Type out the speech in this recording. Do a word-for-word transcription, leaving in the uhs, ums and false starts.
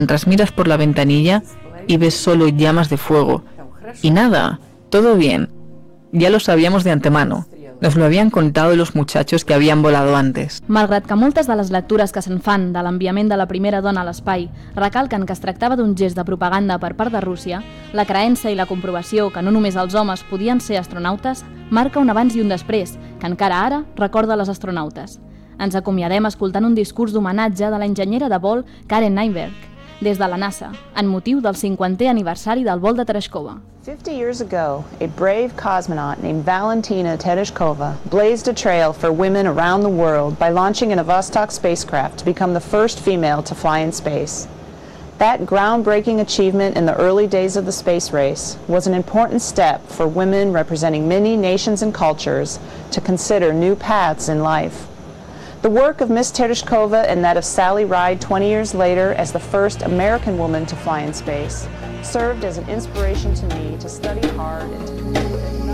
Mientras miras por la ventanilla y ves solo llamas de fuego. Y nada, todo bien. Ya lo sabíamos de antemano. Nos lo habían contado los muchachos que habían volado antes. Malgrat que moltes de les lectures que se'n fan de l'enviament de la primera dona a l'espai recalquen que es tractava d'un gest de propaganda per part de Rússia, la creença i la comprovació que no només els homes podien ser astronautes marca un abans i un després, que encara ara recorda les astronautes. Ens acomiadem escoltant un discurs d'homenatge de la enginyera de vol Karen Nyberg, des de la NASA, en motiu del cinquantè aniversari del vol de Tereshkova. Fifty years ago, a brave cosmonaut named Valentina Tereshkova blazed a trail for women around the world by launching a Vostok spacecraft to become the first female to fly in space. That groundbreaking achievement in the early days of the space race was an important step for women representing many nations and cultures to consider new paths in life. The work of Miss Tereshkova and that of Sally Ride twenty years later as the first American woman to fly in space served as an inspiration to me to study hard and to